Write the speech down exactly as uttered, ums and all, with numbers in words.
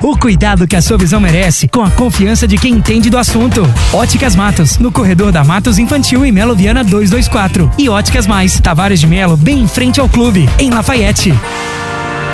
O cuidado que a sua visão merece, com a confiança de quem entende do assunto. Óticas Matos, no corredor da Matos Infantil em Melo Viana duzentos e vinte e quatro. E Óticas Mais, Tavares de Melo, bem em frente ao clube, em Lafayette.